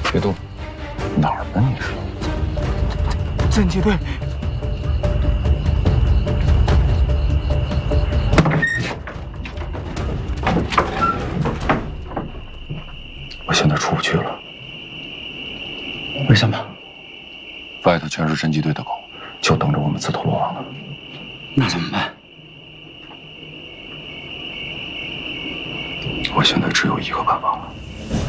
别动！哪儿呢？你是？ 侦缉队。 我现在出不去了。 为什么？ 外头全是侦缉队的狗，就等着我们自投罗网呢。 那怎么办？ 我现在只有一个办法了。